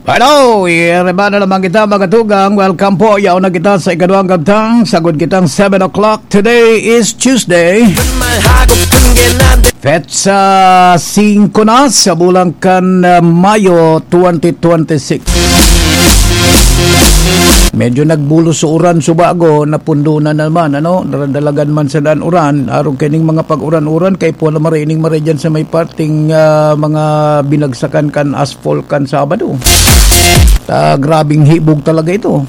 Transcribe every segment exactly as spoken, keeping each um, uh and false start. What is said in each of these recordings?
Hello, ireba na naman kita magatugang. Welcome po, yaw na kita sa ikaduang gabtang. Sagod kitang seven o'clock. Today is Tuesday. Petsa five na sa bulan kan uh, Mayo twenty twenty-six. Medyo nagbulo sa uran subago, napundo na naman, ano, dalagan man sa daan uran, araw kining mga pag-uran-uran, kay po na marining mari dyan sa may parting uh, mga binagsakan kan asphalt kan Sabado. Uh, grabing hibog talaga ito.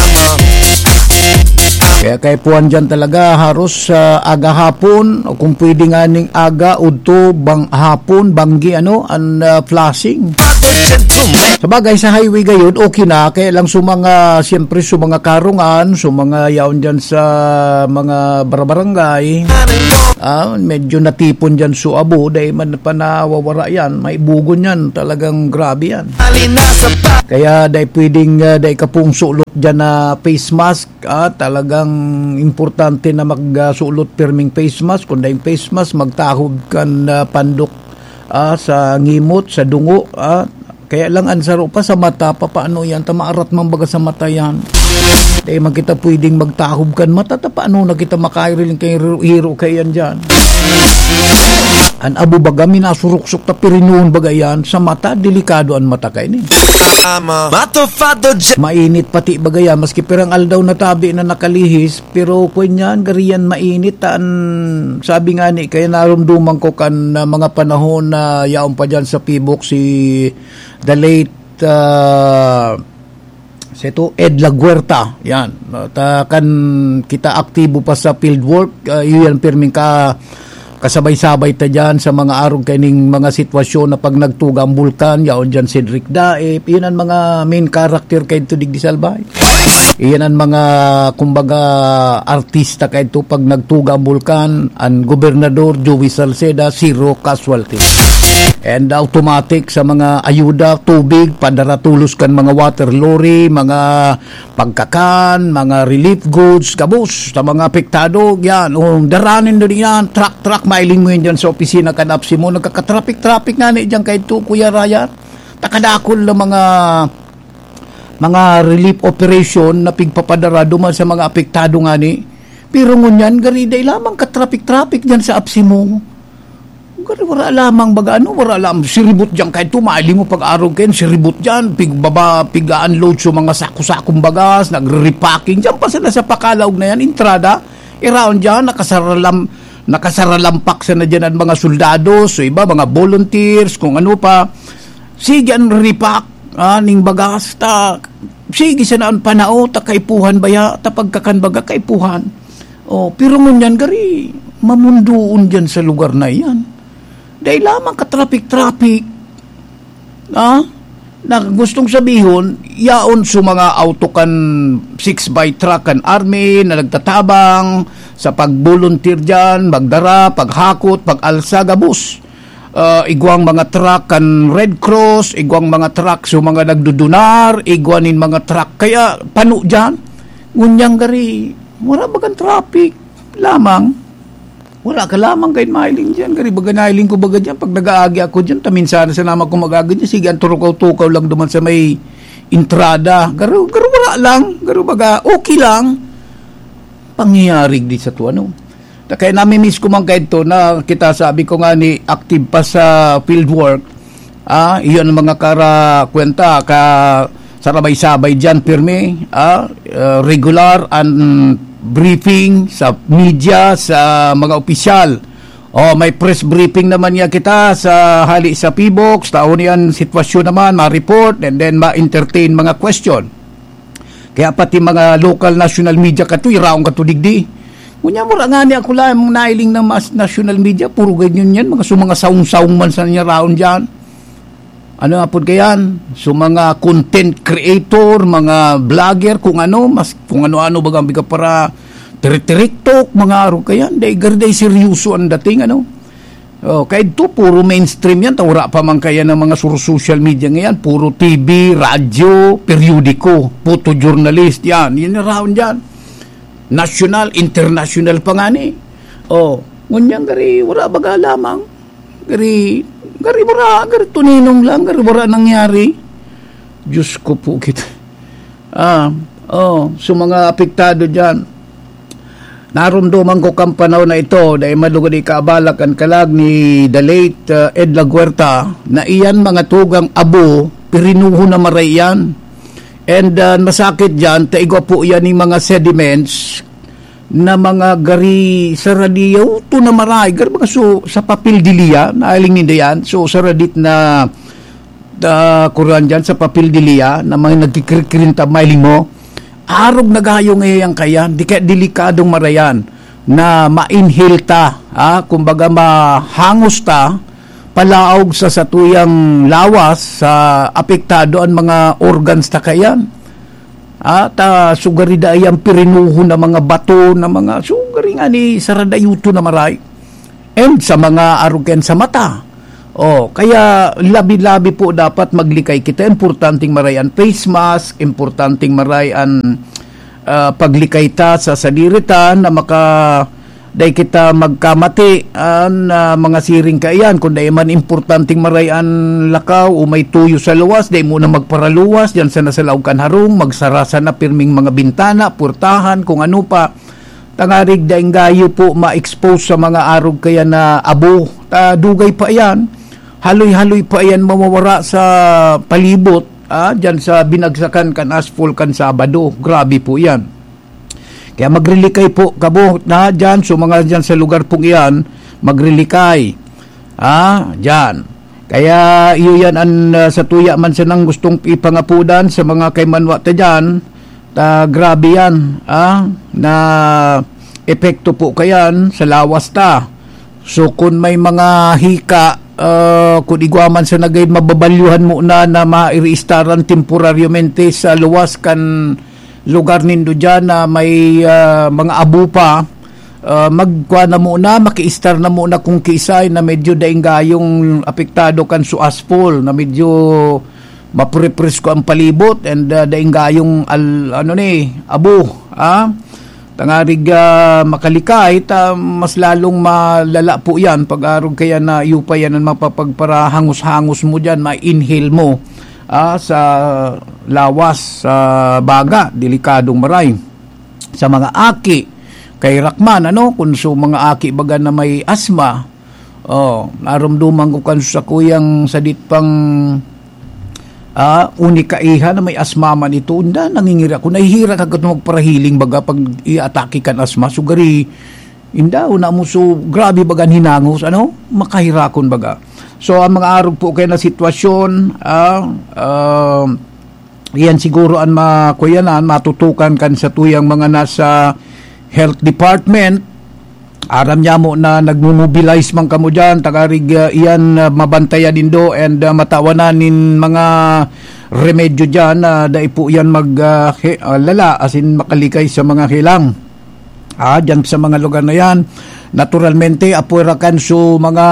Kaya kay puan dyan talaga haros uh, aga hapon, o kung pwede nga ning aga, udto, bang, hapon, banggi, ano, and uh, flashing. Sabagay sa highway gayon, okay na, kaya lang sa mga, siyempre sa mga karungan, sa mga yaon dyan sa mga barabarangay, ah, medyo natipon dyan sa abo, dahil man pa nawawara yan, may bugon yan, talagang grabe yan. Kaya dahil pwedeng, uh, dahil kapung sulot dyan na face mask, ah, talagang importante na magsulot uh, pirming face mask, kung dahil face mask, magtahob kan uh, pandok ah, sa ngimot, sa dungo, ah, kaya lang ansaro pa sa mata, pa paano yan, tamaarat man baga sa mata yan. Dahil man kita pwedeng magtahob kan mata, ta paano na kita makairilin kay hero kayan dyan. An abo baga, minasuruksok ta pirinuon baga yan, sa mata, delikado ang mata kay ni. Mainit pati baga yan, maski pirang aldaw na tabi na nakalihis, pero kung yan, gariyan mainit, taan, sabi nga ni, kaya narumduman ko kan uh, mga panahon na uh, yaon pa dyan sa Pibok, si the late, uh, seto, Ed Laguerta, yan, ta, kan kita aktibo pa sa fieldwork, uh, yun pirming ka, kasabay-sabay ta dyan sa mga arong kaning mga sitwasyon na pag nagtuga ang bulkan, yaon dyan Cedric Daep, iyan ang mga main character kayo ito digdi salbay. Iyan ang mga, kumbaga, artista kayo ito pag nagtuga ang bulkan, ang gobernador Joey Salceda, zero casualty. And automatic sa mga ayuda, tubig, padaratulos kan mga water lorry, mga pagkakan, mga relief goods, kabus, sa mga apektado, yan, o daranin doon yan, truck-truck, mailing mo yan dyan sa opisina, kanapsi mo, nagkakatraffic-traffic nga na dyan kahit ito, Kuya Raya, takadakol na mga mga relief operation na pigpapadara duman sa mga apektado nga ni, pero ngunyan, gariday lamang ka-traffic-traffic dyan sa apsi mo. Wala lamang baga ano, wala lamang siribot dyan kahit tumaili mo pag-araw kayo, siribot dyan, pigbaba, pig-unload so mga sako-sakong bagas, nagre-repacking dyan pa sila sa pakalaog na yan, entrada, around dyan, nakasaralam, nakasaralampak sa na dyan ang mga soldados, so iba, mga volunteers, kung ano pa, sige ang repack, ah, ning bagas, ta, sige sa naan panao, ta kaipuhan baya, ta pagkakanbaga kaipuhan, oh, pero ngunyan gari, mamunduon dyan sa lugar na yan. Dahil lamang ka-traffic-traffic, ah, na gustong sabihon, yaon sa mga autokan six by truck and army na nagtatabang sa pag-volunteer dyan, magdara, paghakot, pag-alsa, gabus. Uh, igwang mga truck kan Red Cross, igwang mga truck so mga nagdudunar, igwanin mga truck, kaya pano dyan, ngunyang gari, wala bagang traffic, lamang. Wala ka lamang kahit mailing dyan. Kaya baga nailing ko baga dyan. Pag nag-aagi ako dyan, taminsan sa nama ko mag-aagi dyan. Sige, ang turukaw-tukaw lang duman sa may entrada. Garo, garo wala lang. Garo baga, okay lang. Pangyayari di sa to, ano. Kaya nami-miss ko man kahit to na kita sabi ko nga ni active pa sa fieldwork. Ah, iyon ang mga kara kwenta ka sarabay-sabay dyan, pirme. Ah, uh, regular and briefing sa media, sa mga opisyal. O may press briefing naman niya kita sa hali sa P B O X, taon yan sitwasyon naman, ma-report, and then ma-entertain mga question. Kaya pati mga local national media kato, iraong kato digdi. Kunya mo nga niya ako lang, nailing ng mas national media, puro ganyan yan, mga sumanga saung-saung man sa niya raon dyan. Ano nga po kayan? So mga content creator, mga vlogger, kung ano, mas kung ano-ano bagang biga para tirik-tiktok, mga araw kayan. Dahil garday seryoso ang dating, ano. Oh, kahit to, puro mainstream yan. Tawara pa man kaya ng mga social media ngayon. Puro T V, radyo, periodiko, photojournalist, yan. Yan yung round yan. National, international pa nga ni. Oh, ngunyang gari, wala baga lamang. Gari, gari wala, gari tuninong lang, gari wala nangyari. Diyos ko po kita. Ah, oh, so mga apektado dyan. Narumduman ko kang panahon na ito dahil malugod ikabalak ang kalag ni the late uh, Ed Laguerta na iyan mga tugang abo, pirinuho na maray yan. And uh, masakit dyan, taigo po yan yung mga sediments na mga gari sa radiyo, ito na maray, gari mga so, sa papel diliya, naaling ninda yan, so sa radit na uh, kuran dyan, sa papel diliya, na mga nagkikirikirinta mailing mo, arog nagayong ngayang kayan, di kaya delikadong marayan na ma-inhale ta, ah, kumbaga mahangos ta, palaog sa satuyang lawas sa apektado ang mga organs ta kayan. At uh, sugari da ayang pirinuho na mga bato na mga sugari nga ni saradayuto na maray. And sa mga arugen sa mata. Oh, kaya labi-labi po dapat maglikay kita. Importanteng marayan face mask, importanteng marayan uh, paglikay ta sa salirita na maka day kita magkamati an uh, mga siring kaiyan kung day man importanteng marayan lakaw o may tuyo sa luwas, day muna magparaluwas diyan sa nasalaw kan harong, magsarasa na pirming mga bintana, purtahan kung ano pa. Tangarig daing gayo po ma-expose sa mga arog kaya na abo. Ta, dugay pa yan. Haloy-haloy pa yan mamawara sa palibot, ah, dyan sa binagsakan kan asphalt kan Sabado. Grabe po yan. Kaya magrilikay po kabo na dyan, so mga dyan sa lugar pong iyan, magrilikay. Ah, dyan. Kaya iyo yan ang uh, sa tuya man sa nang gustong ipangapudan sa mga kaymanwa ta dyan, ta grabe yan, ah, na epekto po kayan sa lawas ta. So kung may mga hika, uh, kung igwaman sa nagay mababalyuhan mo na na ma-i-restaran temporaryamente sa luwas kan lugar nindo dyan na may uh, mga abo pa, uh, magkuha na muna, maki-star na muna kung kisay na medyo daing gayong apektado kan su asphalt na medyo mapurepres ko ang palibot and uh, daing gayong al, ano ni, abo, ah? Tangarig uh, makalikay, ta, mas lalong malala po yan pag-arog kaya na yupa yan ang mapapagpara hangus-hangus mo dyan, ma-inhale mo ah, sa lawas, sa baga, delikadong maray. Sa mga aki, kay Rakman, ano, kung so mga aki baga na may asma, oh, narumduman ko kan sa kuyang sadit pang ah, unika iha na may asma man ito, unda, nangingira ko, nahihira ka kung magparahiling baga pag i-atake kan asma, sugari, inda, una mo so, grabe bagan hinangos, ano, makahirakon baga. So, ang mga arog po kayo na sitwasyon, ah, uh, yan siguro ang makuyanan, matutukan kan sa tuyang mga nasa health department, aram niya mo na nagmumobilize man kamo dyan, tagarig uh, iyan uh, mabantaya din do and uh, matawanan mga remedyo dyan na uh, dahil po yan maglala uh, uh, asin makalikay sa mga hilang. Ah, dyan sa mga lugar na yan, naturalmente apuerakan so mga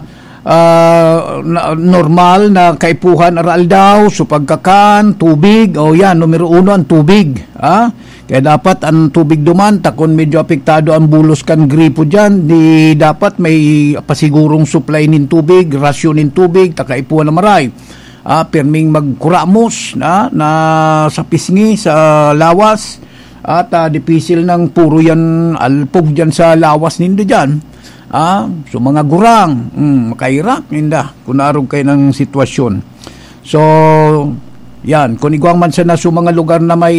Uh, na, normal na kaipuhan aral daw so pagkakan, tubig, o oh yan, numero uno ang tubig, ah? Kaya dapat ang tubig duman, takon medyo apektado ang bulos kan gripo dyan, di dapat may pasigurong supply nin tubig, rasyon nin tubig, takaipuhan na maray, ah, pirming magkuramos na, na sa pisngi, sa lawas, at uh, dipisil ng puro yan alpog dyan sa lawas nindo dyan. Ah, so mga gurang, mm, makairak, hinda, kunarog kayo ng sitwasyon. So, yan, kung igwang man sa naso mga lugar na may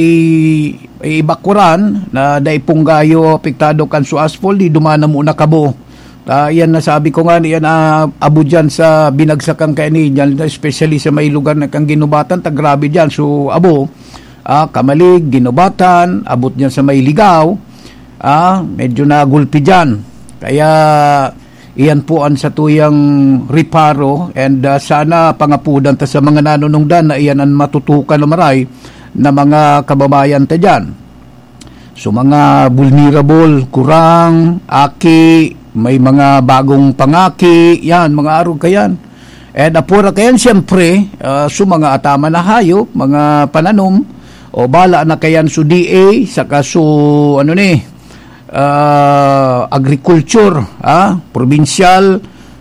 ibakuran, na daipong gayo, apektado kan su asphalt, di dumana muna kabo. Uh, yan nasabi ko nga, yan uh, abo dyan sa binagsakan kayo ni, dyan, especially sa may lugar na kang ginubatan, tagrabe dyan, so abo, ah, Kamalig, ginubatan, abot dyan sa may ligaw, ah, medyo nagulpi dyan. Kaya iyan po ang sa tuyang reparo and uh, sana pangapudan ta sa mga nanunungdan na iyan ang matutukan na maray na mga kababayan ta dyan. So mga vulnerable, kurang, aki, may mga bagong pangaki, yan, mga arog kayan. And apura kayan siyempre, uh, so mga atama na hayop, mga pananom, o bala na kayan su D A, saka su ano ni, Uh, agriculture, ah, provincial,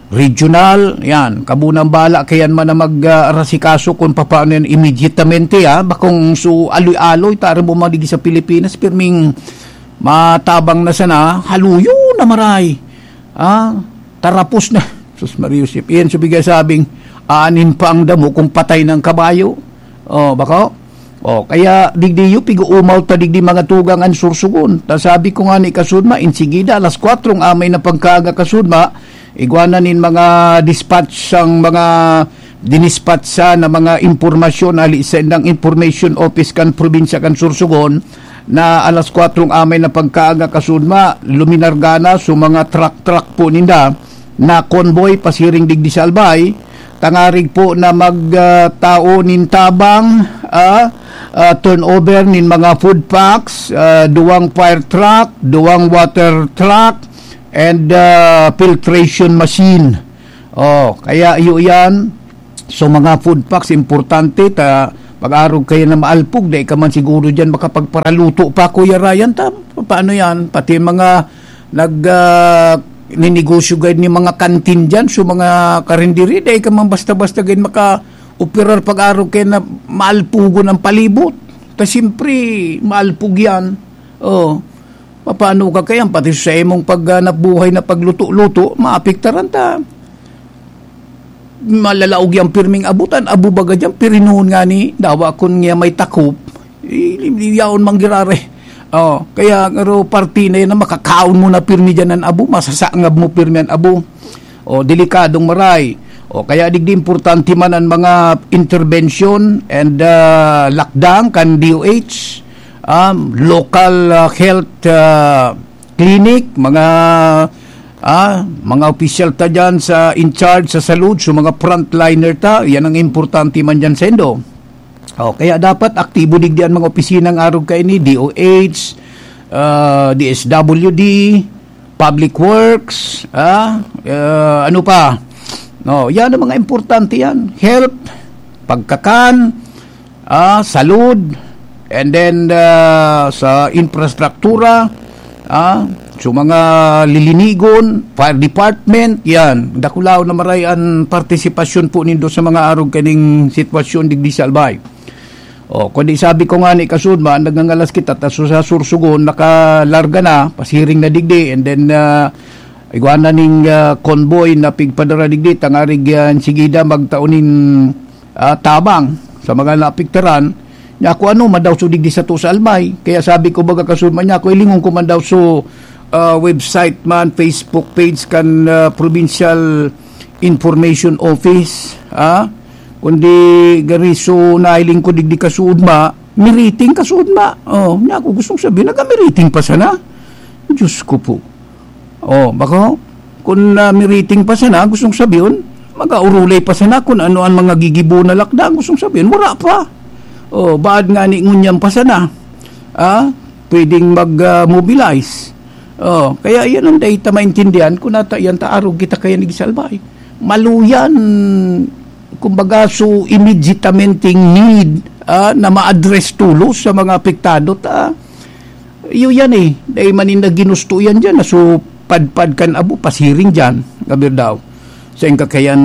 regional, yan, kabunang bala kayan man na mag-arasikaso kung paano yan immediatamente, ha, bakong su aloy-aloy, tara bumalik sa Pilipinas, pirming matabang na sana, haluyo na maray, ha, tarapos na, sus Mariusip, yan subigay sabing, aanin pa ang damo kung patay ng kabayo, o, bako, o, kaya digdiyo, pigo-umaw ta digdi mga tugang ang sursugon, ta sabi ko nga ni kasudma, insigida, alas kwatro ng amay na pagkaga kasudma, igwananin mga dispatch ang mga dinispatsa na mga impormasyon ali sa indang information office kan probinsya kan Sursugon na alas kwatro ng amay na pagkaaga kasudma luminargana so mga truck-truck po ninda na convoy pasiring digdi sa Albay tangarig po na magtao uh, nin tabang uh, uh, turnover nin mga food packs uh, duwang fire truck duwang water truck and uh, filtration machine. Oh, kaya iyo yan. So mga food packs importante ta pag-arog kayo na maalpog dahil ka man siguro diyan makapagparaluto pa Kuya Ryan ta. Paano yan? Pati mga nag uh, ninegosyo gayud ni mga kantin diyan so mga karindiri dahil ka man basta-basta gayud maka-operar pag-arog kayo na maalpugo ng palibot. Ta siyempre maalpog yan. Oh. Paano ka kaya pati sa imong pagganap buhay na pagluto-luto maapektaran ta malalaog yung pirming abutan abu baga dyan pirinuhon nga ni dawa kun nga may takop yaon manggirare oh, kaya ngaro party na yun na makakaon mo na pirmi dyan ang abu masasangab mo pirmi ang abu oh, delikadong maray oh, kaya digdi importante man ang mga intervention and uh, lockdown kan D O H Um, local uh, health uh, clinic, mga uh, mga official ta dyan sa in charge sa salud, so mga frontliner ta, yan ang importante man dyan sa Indo. Oh, kaya dapat aktibo digdian mga opisinang arog kay ni D O H, uh, D S W D, Public Works, uh, uh, ano pa? No, yan ang mga importante yan. Health, pagkakan, uh, salud, and then uh, sa infrastruktura ah, so mga lilinigon fire department yan dakulaw na maray ang partisipasyon po nindo sa mga arog kaning sitwasyon digdi sa Albay o kundi sabi ko nga ni kasudma nagngangalas kita taso sa Sursugon nakalarga na pasiring na digdi and then uh, igwana ning uh, convoy na pigpadara digdi tangarig yan sigida magtaunin uh, tabang sa mga naapektaran nya ako ano madaw so digdi sa to sa Albay kaya sabi ko baga kasudman niya ako ilingon ko man daw so uh, website man Facebook page kan uh, Provincial Information Office ah kundi gari so nailing ko digdi kasudma miriting kasudma oh nya ako gustong sabihin naga-miriting pa sana Diyos ko po oh baka kung uh, miriting pa sana gustong sabihin mag-aurulay pa sana kung ano ang mga gigibo na lakda gustong sabihin wala pa. Oh, baad nga ni ngunyam pa sana. Ah, pwedeng mag-mobilize. Uh, oh, kaya yan ang data maintindihan kung nata yan taarog kita kaya nagsalbay. Maluyan kumbaga so immediatamente need ah, na ma-address tulos sa mga apektado ta. Iyo yan eh. Dahil manin na ginusto yan dyan na so padpad kan abo pasiring dyan. Gabir daw. Sa yung kakayan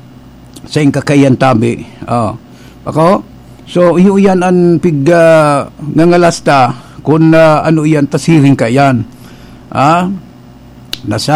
sa yung kakayan tabi. Oh. Ako? So, iyo yan ang pig uh, ngangalasta kung uh, ano yan, tasiring ka yan. Ah? Nasa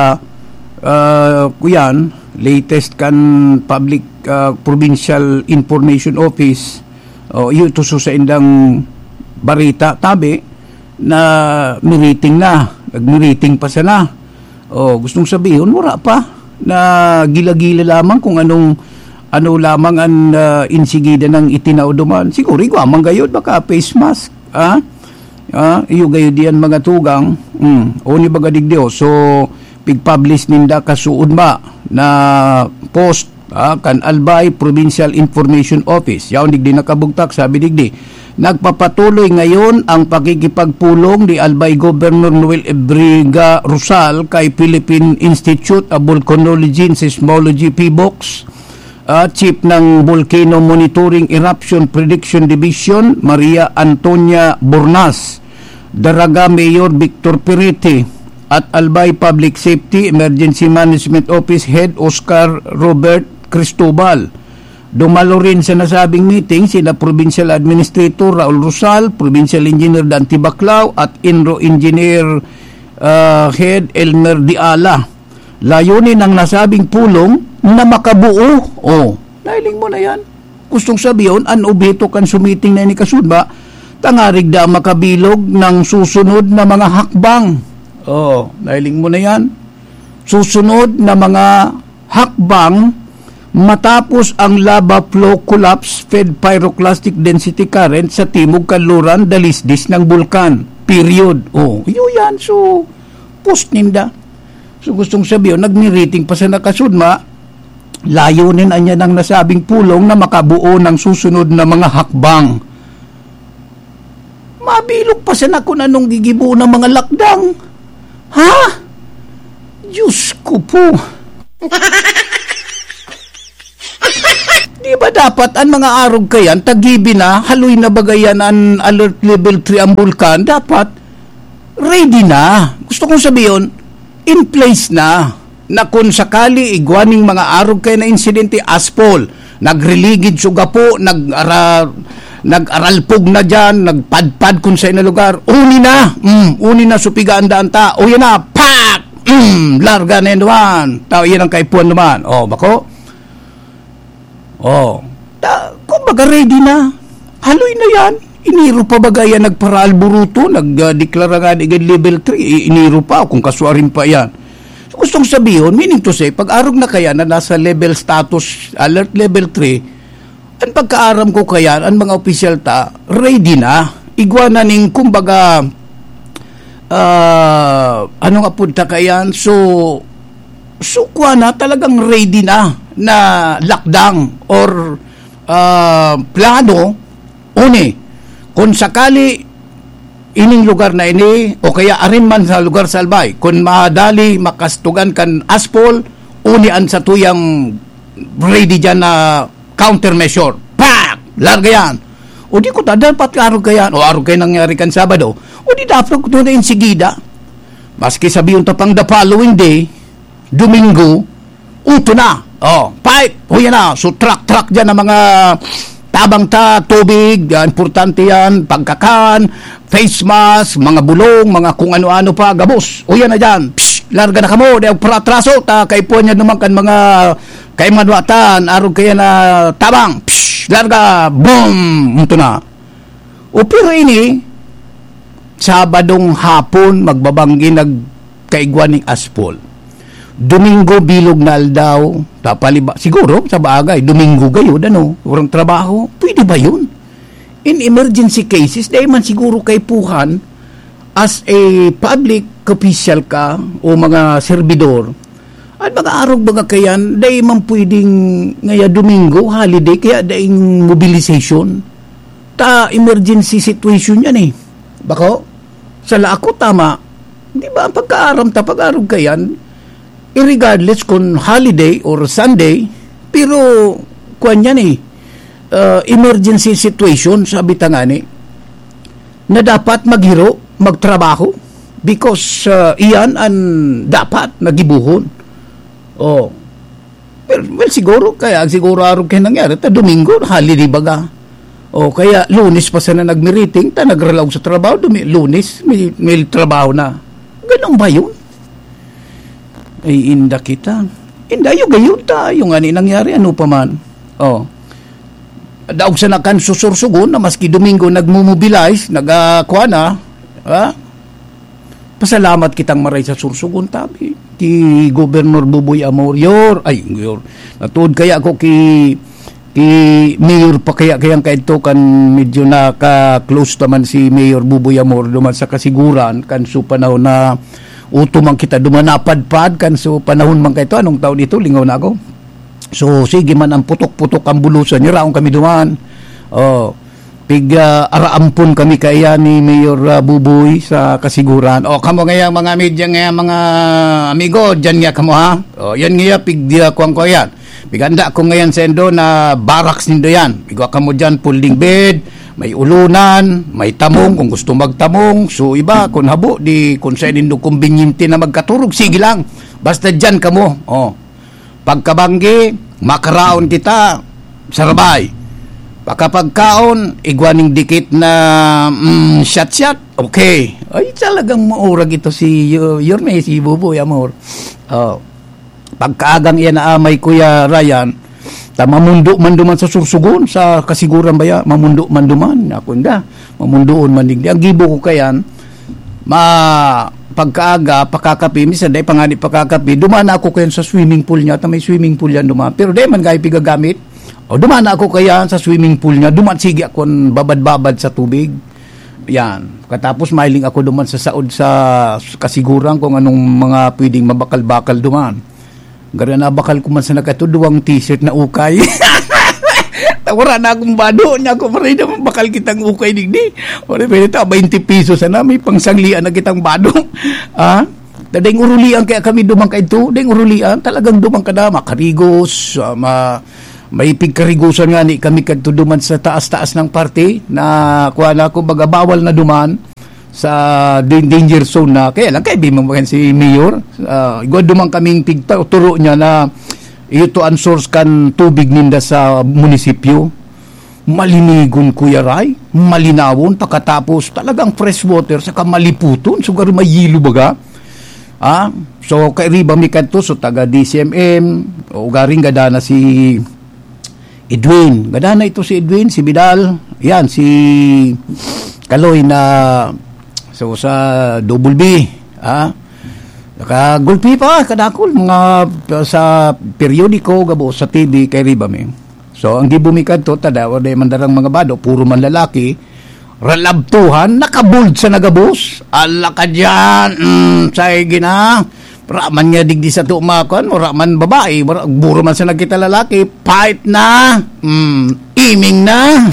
uh, kuyan, latest kan Public uh, Provincial Information Office, o oh, iyo to sa indang barita, tabi, na miriting na, nagmiriting pa sana. O, oh, gustong sabihin, wala pa, na gila-gila lamang kung anong ano lamang ang uh, insigida ng itinaw duman. Siguro, iguamang gayod, baka face mask. Ah? Ah, iyo gayod yan mga tugang. Mm, o ni baga digdio. So, pig-publish ninda kasuod ba na post ah, kan Albay Provincial Information Office. Yaon digdi nakabugtak, sabi digdi. Nagpapatuloy ngayon ang pakikipagpulong ni Albay Governor Noel Ebriga Rosal kay Philippine Institute of Volcanology and Seismology P B O X. Uh, Chief ng Volcano Monitoring Eruption Prediction Division Maria Antonia Bornas, Daraga Mayor Victor Perete, at Albay Public Safety Emergency Management Office Head Oscar Robert Cristobal. Dumalo rin sa nasabing meeting sina Provincial Administrator Raul Rosal, Provincial Engineer Dante Baclao at Inro Engineer uh, Head Elmer Diala. Layunin ng nasabing pulong na makabuo. Oh, nailing mo na yan. Gustong sabihin, an obito kan sumiting na ni kasudba, tangarig da makabilog ng susunod na mga hakbang. Oh, nailing mo na yan. Susunod na mga hakbang matapos ang lava flow collapse fed pyroclastic density current sa timog kanluran dalisdis ng bulkan. Period. Oh, yun yan. So, post ninda. So, gustong sabihin, nagmirating pa sa nakasudma, layunin anya ng nasabing pulong na makabuo ng susunod na mga hakbang. Mabilog pa sa nakon anong gigibuo ng mga lakdang. Ha? Diyos ko po. Di ba dapat ang mga arog kayan, tagibi na, haloy na bagayan ang alert level three ang bulkan, dapat ready na. Gusto kong sabihin, in place na, na kung sakali igwaning mga arog kayo na insidente, aspol, nagreligid sugapo, nag-ara, nag-aralpog na dyan, nagpadpad kung sa ina lugar, uni na, mm, uni na supigaan daan ta, o yan na, pak, mm, larga na yan naman, tao yan ang kaipuan naman, o bako, oh, ta, kumbaga ready na. Haloy na yan. Iniro pa bagay yan nagparal buruto, nagdeklara nga ng level three, iniro pa kung kasuarin pa yan. So, gustong sabihin, meaning to say, pag-arog na kaya na nasa level status, alert level three, ang pagkaaram ko kaya, ang mga opisyal ta, ready na. Igwa na ning, kumbaga, uh, ano nga punta kayan, so, so kwa na, talagang ready na na lockdown or uh, plano uni kung sakali ining lugar na ini o kaya arin man sa lugar sa Albay kung madali makastugan kan aspol uni an sa tuyang ready dyan na countermeasure pak larga yan o di ko ta dapat arog kayan o arog kayo nangyari kan Sabado o di dapat ko doon na insigida maski sabihin ta pang the following day Domingo uto na. Oh, pipe. O yan na. So, truck-truck dyan ng mga tabang ta, tubig. Yan, importante yan. Pagkakan, face mask, mga bulong, mga kung ano-ano pa, gabos. O yan na dyan. Psh, larga na kamo. Dahil pratraso. Ta, kay po niya naman kan mga kay manuatan. Arog kaya na tabang. Psh, larga. Boom. Ito na. O pero ini, Sabadong hapon, magbabanggi nagkaigwan ng aspol. Domingo bilog na aldaw, tapaliba, siguro sa bagay, Domingo gayon, ano, urang trabaho, pwede ba yun? In emergency cases, dahil man siguro kay puhan, as a public official ka, o mga servidor, at mga arog mga kayan, dahil man pwedeng ngaya Domingo, holiday, kaya dahil mobilization, ta emergency situation yan eh. Bako, sala ako tama, di ba, ang pagkaaram ta, pag-arog kayan, irregardless kung holiday or Sunday, pero kuwan yan eh, uh, emergency situation, sabi tangani, na dapat maghiro, magtrabaho, because uh, iyan ang dapat nagibuhon. Oh. Well, well siguro, kaya siguro araw kayo nangyari, ta Domingo, holiday baga. O oh, kaya Lunes pa sana nagmiriting, ta nagralaw sa trabaho, Dumi, Lunes, may, may trabaho na. Ganun ba yun? Ay, inda kita. Inda, yung gayon ta. Yung ani nangyari, ano pa man. Oh. Daog sa nakan susursugon na maski Domingo nagmumobilize, nagakuha na, ha? Pasalamat kitang maray sa sursugon tabi. Ti Governor Buboy Amor, ay, yor. Natuod kaya ako ki ki Mayor pa kaya kayang kaito kan medyo naka-close naman si Mayor Buboy Amor duman sa kasiguran kan so panahon na uto man kita dumanapadpad kan so panahon man kay to anong taon dito lingaw na ako so sige man ang putok-putok ang bulusan ni raong kami duman oh pig uh, araampon kami kaya ni Mayor uh, Buboy sa kasiguran oh kamo ngaya mga media ngaya mga amigo diyan nga kamo ha oh yan ngaya pig dia kuang ko yan piganda ko ngayon sendo na barracks nindo yan pigwa kamo diyan folding bed may ulunan, may tamong kung gusto magtamong. So iba kung habo di kung sa nindo kumbinyente na magkaturog, sige lang. Basta diyan kamo. Oh. Pagkabanggi, makaraon kita sarabay. Pagkapagkaon, igwaning dikit na mm, shot-shot. Okay. Ay, talagang maurag ito si Yorme, si Buboy Amor. Oh. Pagkaagang iyan na amay Kuya Ryan, ta mamundo man duman sa sursugon sa kasiguran baya, mamundo man duman. Ako nda, mamundoon man digdi. Ang gibo ko kayan, ma pagkaaga, pakakapi, minsan dahil pangani pakakapi, dumaan ako kayan sa swimming pool niya, ta may swimming pool yan dumaan. Pero dahil man gaya pigagamit, o dumaan ako kayan sa swimming pool niya, dumaan sige ako babad-babad sa tubig. Yan. Katapos mailing ako duman sa saod sa kasiguran kung anong mga pwedeng mabakal-bakal duman. Gara na bakal ko man sa nakatuduwang t-shirt na ukay. Wala na akong bado niya ako maray na bakal kitang ukay digdi. Wala pwede ito, twenty pesos na may pangsanglian na kitang bado. Ah? Dadeng urulian kaya kami dumang ka ito. Dadeng urulian, talagang dumang ka na. Makarigos, uh, ma, may pigkarigusan nga ni kami kadto duman sa taas-taas ng party na kuha na ako baga bawal na duman sa danger zone na. Kaya lang, kaya bimabagan si Mayor. Uh, igwa dumang kaming pigta, turo niya na ito ang source kan tubig ninda sa munisipyo. Malinigon Kuya Ray, malinawon, pagkatapos talagang fresh water, saka maliputon, sugar may yilo baga. Ah, so kay riba mi kadto so taga D C M M, o garing gadana si Edwin. Gadana ito si Edwin, si Bidal, yan si Kaloy na so sa Double B, ah. Nakagulpi pa, kadakol, mga sa periodiko, gabo, sa T V, kay Ribami. So, ang gibumikan to, tada, o day mandarang mga bado, puro man lalaki, ralabtuhan, nakabold sa nagabos, ala ka dyan, mm, say gina, raman nga digdi sa tumakon, raman babae, buro man sa nagkita lalaki, fight na, mm, iming na.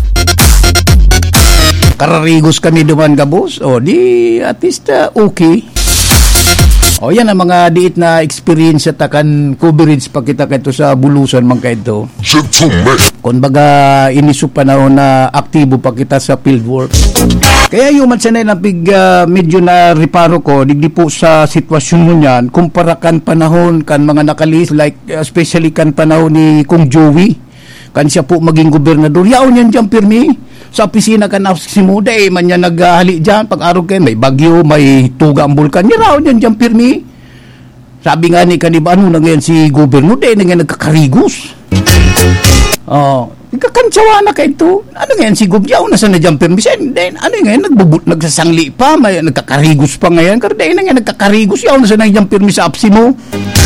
Kararigos kami duman gabos, o di, at least, uh, okay. O yan ang mga diit na experience at takan coverage pa kita kaito sa bulusan man kaito. Kung baga iniso panahon na aktibo pa kita sa fieldwork. Kaya yung man sanay na big uh, medyo na reparo ko, digdi po sa sitwasyon mo niyan, kumpara kan panahon kan mga nakalis, like uh, especially kan panahon ni Kung Joey, kan siya po maging gobernador, yaon yan dyan pirmi. Sa opisina ka na si Muda, eh, man yan naghahali dyan. Pag-araw kayo, may bagyo, may tuga ang bulkan. Yaraw yan dyan, pirmi. Sabi nga ni kanina, ano na ngayon si Gobernador, eh, na ngayon nagkakarigos. Oh, nagkakantsawa na kayo ito. Ano ngayon si Gobyaw, nasa na dyan, pirmi. Then, ano ngayon, nagbubut, nagsasangli pa, may nagkakarigos pa ngayon. Kasi dahil na ngayon nagkakarigos, yaw, nasa na dyan, pirmi sa apsi mo.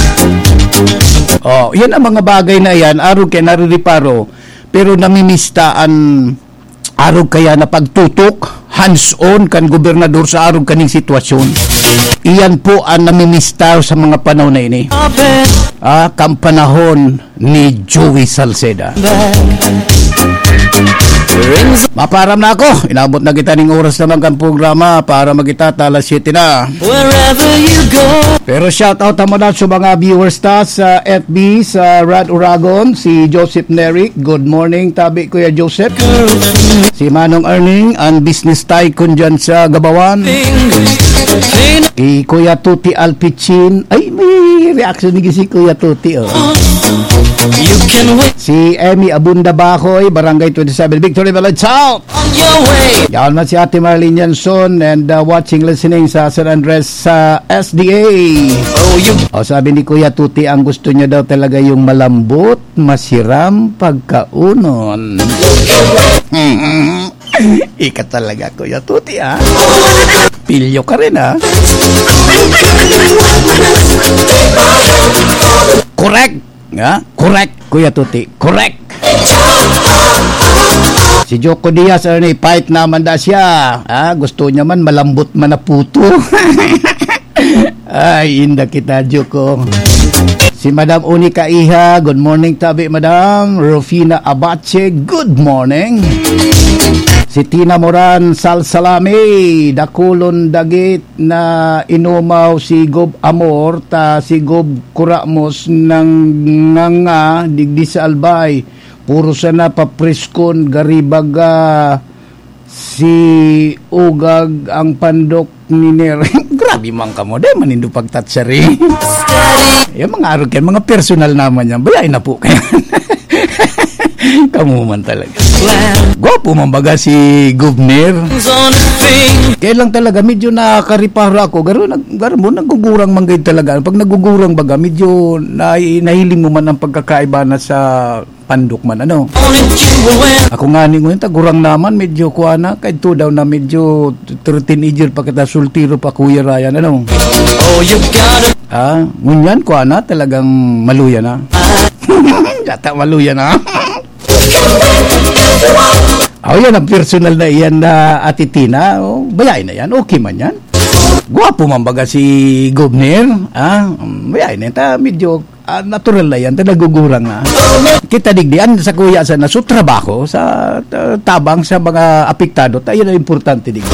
Oh, yan ang mga bagay na yan, araw kayo naririparo. Pero namimistaan arog kaya na pagtutok hands-on kan gobernador sa arog kaning sitwasyon. Iyan po ang namimistaw sa mga panahon na ini. Ah, kam panahon ni Joey Salceda. Maparam na ako. Inabot na kita ning oras naman kan programa para magita talas siyete na. Pero shout out naman na sa mga viewers ta sa F B sa Rad Uragon, si Joseph Nerick. Good morning, tabi Kuya Joseph. Si Manong Erning, ang business tycoon dyan sa Gabawan. Si Kuya Tuti Alpichin. Ay, may reaction ni si Kuya Tuti. Oh. Si Emmy Abunda Bacoy, Barangay twenty-seven, Victory Village South. Yan na si Ate Marlene Yanson and uh, watching, listening sa San Andres sa uh, S D A. Oh, you. Oh, sabi ni Kuya Tuti, ang gusto niya daw talaga yung malambot, masiram, pagkaunon. Ika talaga, Kuya Tuti, ah. Pilyo ka rin, ah. Correct. Yeah? Correct, Kuya Tuti. Correct. Si Joko Diaz, ano, fight naman da siya. Ah, gusto niya man malambot man na puto. Ay, inda kita, Joko. Si Madam Unica Iha, good morning, tabi, Madam. Rufina Abache, good morning. Si Tina Moran Salsalame, dakulon dagit na inumaw si Gob Amor, ta si Gob Kuramos ng nga digdi sa Albay. Puro sana papriskon garibaga si Ugag ang pandok ni Ner. Grabe man ka mo, dahil manindo pagtatsari. Yung mga arog yan, mga personal naman yan. Bayain na po kayo. Kamu man talaga. Gwapo man baga si Governor. Kaya lang talaga, medyo nakakaripara ako. Garo, nag, garo mo, nagugurang man kayo talaga. Pag nagugurang baga, medyo na, nahiling mo man ang pagkakaiba na sa pandok man, ano. Ako nga ni ngunit, gurang naman, medyo kuha na. Kahit to daw na medyo thirteen year pa kita sultiro pa Kuya Ryan, ano. Oh, you gotta... Ah, ngunyan, kuha na, talagang maluya na. Yata maluya na. Oh, yan ang personal na iyan na atitina. Oh, bayain na yan. Okay man yan. Gwapo man baga si Governor. Ah, bayain na yan. Ta, medyo ah, natural na yan. Ta, nagugurang na. Kita digdian sa kuya sa naso trabaho sa uh, tabang sa mga apektado. Ta, yan ang importante digdi.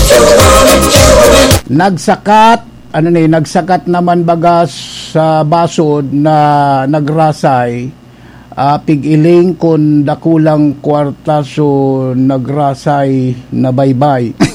Nagsakat, ano na yun, nagsakat naman baga sa basod na nagrasay. Uh, pig-iling kon dakulang kwarta so nagrasay na baybay.